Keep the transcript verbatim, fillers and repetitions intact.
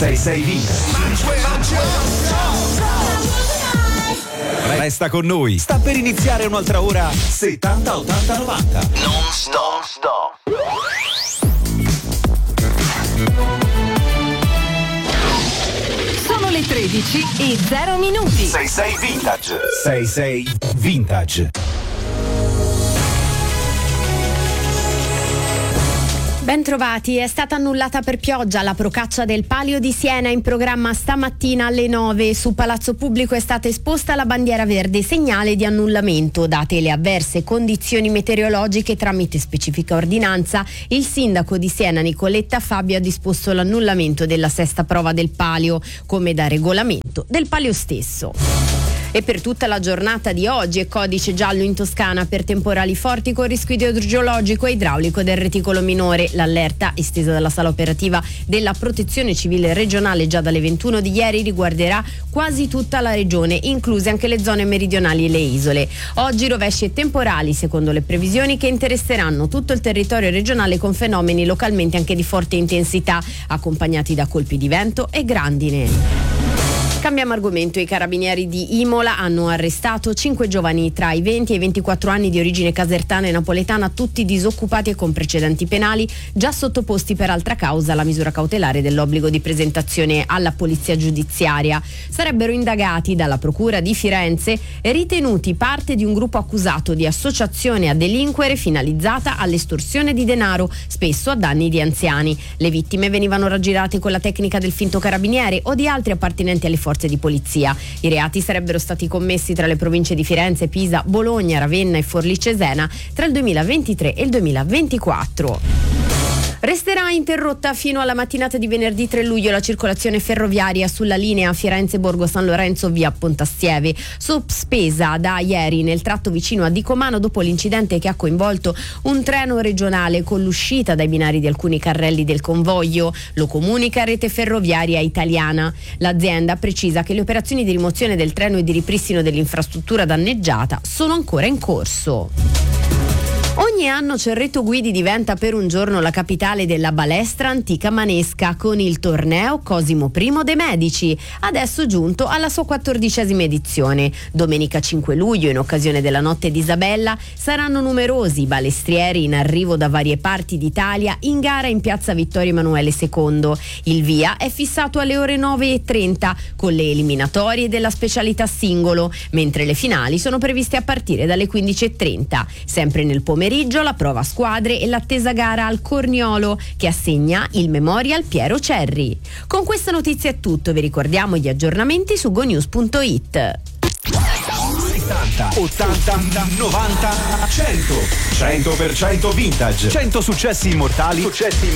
sei sei Vintage. Resta con noi, sta per iniziare un'altra ora settanta ottanta novanta. Non stop, stop. Sono le tredici e zero minuti. sei sei Vintage. sei sei Vintage. Bentrovati, è stata annullata per pioggia la procaccia del Palio di Siena in programma stamattina alle nove. Su Palazzo Pubblico è stata esposta la bandiera verde, segnale di annullamento. Date le avverse condizioni meteorologiche, tramite specifica ordinanza, il sindaco di Siena Nicoletta Fabbio ha disposto l'annullamento della sesta prova del Palio, come da regolamento del Palio stesso. E per tutta la giornata di oggi è codice giallo in Toscana per temporali forti con rischio idrogeologico e idraulico del reticolo minore. L'allerta, estesa dalla sala operativa della Protezione Civile regionale già dalle ventuno di ieri, riguarderà quasi tutta la regione, incluse anche le zone meridionali e le isole. Oggi rovesci e temporali, secondo le previsioni, che interesseranno tutto il territorio regionale con fenomeni localmente anche di forte intensità, accompagnati da colpi di vento e grandine. Cambiamo argomento. I carabinieri di Imola hanno arrestato cinque giovani tra i venti e i ventiquattro anni di origine casertana e napoletana, tutti disoccupati e con precedenti penali, già sottoposti per altra causa alla misura cautelare dell'obbligo di presentazione alla polizia giudiziaria. Sarebbero indagati dalla procura di Firenze e ritenuti parte di un gruppo accusato di associazione a delinquere finalizzata all'estorsione di denaro, spesso a danni di anziani. Le vittime venivano raggirate con la tecnica del finto carabiniere o di altri appartenenti alle forze di polizia. I reati sarebbero stati commessi tra le province di Firenze, Pisa, Bologna, Ravenna e Forlì Cesena tra il duemilaventitré e il duemilaventiquattro. Resterà interrotta fino alla mattinata di venerdì tre luglio la circolazione ferroviaria sulla linea Firenze-Borgo San Lorenzo via Pontastieve, sospesa da ieri nel tratto vicino a Dicomano dopo l'incidente che ha coinvolto un treno regionale con l'uscita dai binari di alcuni carrelli del convoglio. Lo comunica Rete Ferroviaria Italiana. L'azienda precisa che le operazioni di rimozione del treno e di ripristino dell'infrastruttura danneggiata sono ancora in corso. Ogni anno Cerreto Guidi diventa per un giorno la capitale della balestra antica manesca con il torneo Cosimo I de' Medici, adesso giunto alla sua quattordicesima edizione. Domenica cinque luglio, in occasione della Notte di Isabella, saranno numerosi i balestrieri in arrivo da varie parti d'Italia in gara in piazza Vittorio Emanuele secondo. Il via è fissato alle ore nove e trenta con le eliminatorie della specialità singolo, mentre le finali sono previste a partire dalle quindici e trenta. Sempre nel pomeriggio la prova a squadre e l'attesa gara al Corniolo che assegna il Memorial Piero Cerri. Con questa notizia è tutto, vi ricordiamo gli aggiornamenti su gonews punto it. settanta, ottanta, novanta, cento. cento per cento Vintage. cento successi immortali. Successi